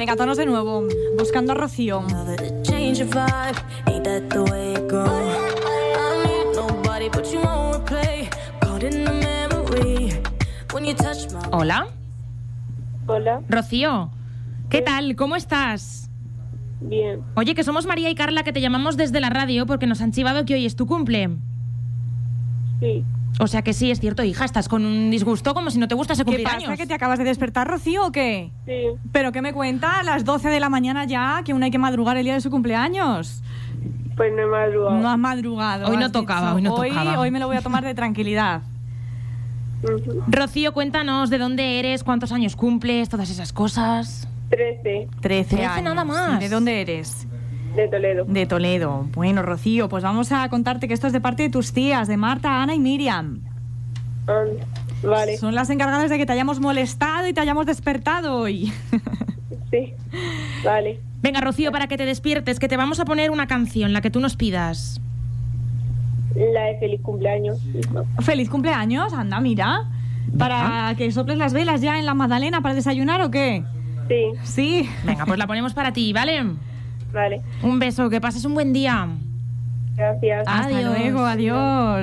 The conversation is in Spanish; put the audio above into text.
Venga, tonos de nuevo. Buscando a Rocío. Hola. Hola. Rocío, ¿qué tal? ¿Cómo estás? Bien. Oye, que somos María y Carla, que te llamamos desde la radio porque nos han chivado que hoy es tu cumple. Sí. O sea que sí, es cierto, hija, estás con un disgusto como si no te gustase cumplir años. ¿Qué pasa? ¿Que te acabas de despertar, Rocío, o qué? Sí. ¿Pero qué me cuenta? A las 12 de la mañana ya, que aún hay que madrugar el día de su cumpleaños. Pues no he madrugado. No has madrugado. Hoy no has tocaba, dicho. hoy no tocaba. Hoy me lo voy a tomar de tranquilidad. Rocío, cuéntanos de dónde eres, cuántos años cumples, todas esas cosas. 13. 13 años. nada más. ¿De dónde eres? De Toledo. De Toledo. Bueno, Rocío, pues vamos a contarte que esto es de parte de tus tías, de Marta, Ana y Miriam. Vale. Son las encargadas de que te hayamos molestado y te hayamos despertado hoy. Sí. Vale. Venga, Rocío, para que te despiertes, que te vamos a poner una canción, la que tú nos pidas. La de feliz cumpleaños. ¡Feliz cumpleaños! Anda, mira. ¿Para que soples las velas ya en la magdalena para desayunar o qué? Sí. Sí. Venga, pues la ponemos para ti, ¿vale? Vale. Un beso, que pases un buen día. Gracias. Hasta Adiós. luego, adiós.